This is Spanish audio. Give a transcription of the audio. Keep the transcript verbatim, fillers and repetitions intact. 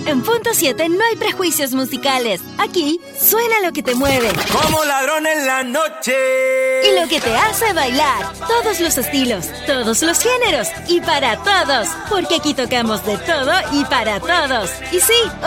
En Punto siete no hay prejuicios musicales. Aquí suena lo que te mueve. Como ladrón en la noche. Y lo que te hace bailar. Todos los estilos, todos los géneros y para todos. Porque aquí tocamos de todo y para todos. Y sí,